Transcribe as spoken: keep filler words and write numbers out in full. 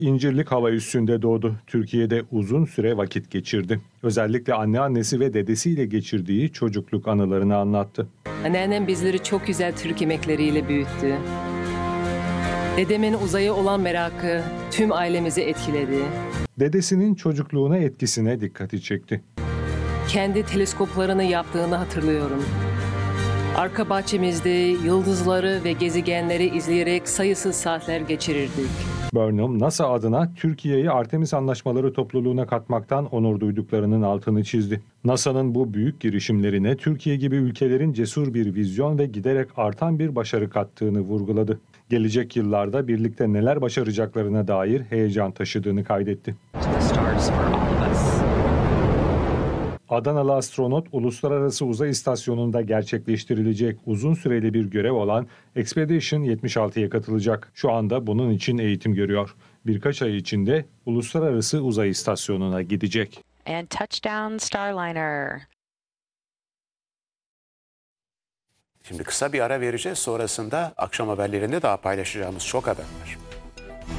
İncirlik hava üssünde doğdu. Türkiye'de uzun süre vakit geçirdi. Özellikle anneannesi ve dedesiyle geçirdiği çocukluk anılarını anlattı. Anneannem bizleri çok güzel Türk yemekleriyle büyüttü. Dedemin uzaya olan merakı tüm ailemizi etkiledi. Dedesinin çocukluğuna etkisine dikkati çekti. Kendi teleskoplarını yaptığını hatırlıyorum. Arka bahçemizde yıldızları ve gezegenleri izleyerek sayısız saatler geçirirdik. Burnham, NASA adına Türkiye'yi Artemis Anlaşmaları topluluğuna katmaktan onur duyduklarının altını çizdi. NASA'nın bu büyük girişimlerine Türkiye gibi ülkelerin cesur bir vizyon ve giderek artan bir başarı kattığını vurguladı. Gelecek yıllarda birlikte neler başaracaklarına dair heyecan taşıdığını kaydetti. Adanalı astronot, Uluslararası Uzay İstasyonu'nda gerçekleştirilecek uzun süreli bir görev olan Expedition yetmiş altıya katılacak. Şu anda bunun için eğitim görüyor. Birkaç ay içinde Uluslararası Uzay İstasyonu'na gidecek. And touchdown Starliner. Şimdi kısa bir ara vereceğiz. Sonrasında akşam haberlerinde daha paylaşacağımız çok haber var.